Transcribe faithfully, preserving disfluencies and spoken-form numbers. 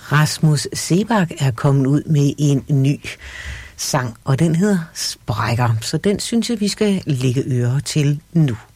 Rasmus Seebach er kommet ud med en ny sang, og den hedder Sprækker. Så den synes jeg, vi skal lægge øre til nu.